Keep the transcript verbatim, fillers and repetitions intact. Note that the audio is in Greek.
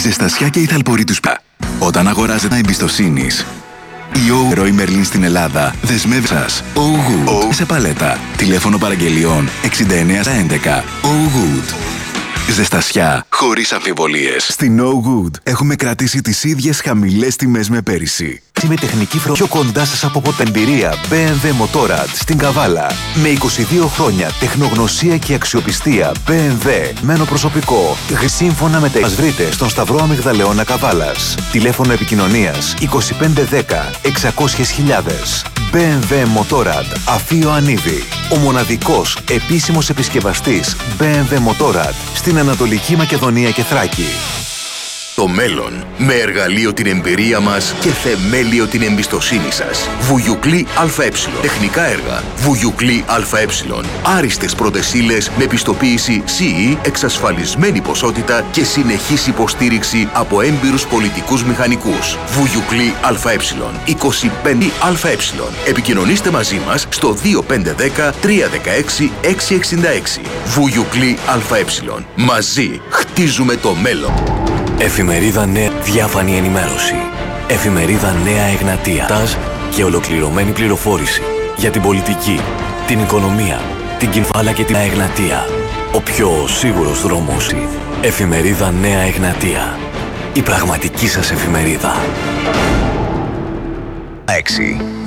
ζεστασιά και η θαλπορή τους πα. Όταν αγοράζετε εμπιστοσύνης. Η Ο Ρόι Μερλίν στην Ελλάδα δεσμεύει σας. Oh Good. Σε παλέτα. Τηλέφωνο παραγγελιών εξήντα εννέα έντεκα. Oh Good. Ζεστασιά χωρίς αμφιβολίες. Στην Oh Good έχουμε κρατήσει τις ίδιες χαμηλές τιμές με πέρυσι. Με τεχνική φροντίδα πιο κοντά σας από ποτέ. Εμπειρία μπι εμ ντάμπλιου Motorrad στην Καβάλα. Με είκοσι δύο χρόνια τεχνογνωσία και αξιοπιστία μπι εμ ντάμπλιου. Μένο προσωπικό. Σύμφωνα με τα μας βρείτε στον Σταυρό Αμυγδαλεώνα Καβάλας. Τηλέφωνο επικοινωνίας είκοσι πέντε δέκα εξακόσιες χιλιάδες. μπι εμ ντάμπλιου Motorrad Αφείο Ανίβη. Ο μοναδικός επίσημος επισκευαστής μπι εμ ντάμπλιου Motorrad στην Ανατολική Μακεδονία και Θράκη. Το μέλλον, με εργαλείο την εμπειρία μας και θεμέλιο την εμπιστοσύνη σας. Βουγιουκλή ΑΕ. Τεχνικά έργα. Βουγιουκλή ΑΕ. Άριστες πρώτες ύλες με πιστοποίηση σι ι, εξασφαλισμένη ποσότητα και συνεχής υποστήριξη από έμπειρους πολιτικούς μηχανικούς. Βουγιουκλή ΑΕ. είκοσι πέντε ΑΕ. Επικοινωνήστε μαζί μας στο δύο πέντε ένα μηδέν τρία έξι έξι έξι έξι. Βουγιουκλή ΑΕ. Μαζί χτίζουμε το μέλλον. Εφημερίδα Νέα, διάφανη ενημέρωση. Εφημερίδα Νέα Εγνατία. Τάζ και ολοκληρωμένη πληροφόρηση για την πολιτική, την οικονομία, την κυμφάλα και την Εγνατία. Ο πιο σίγουρος δρόμος. Εφημερίδα Νέα Εγνατία. Η πραγματική σας εφημερίδα. έξι.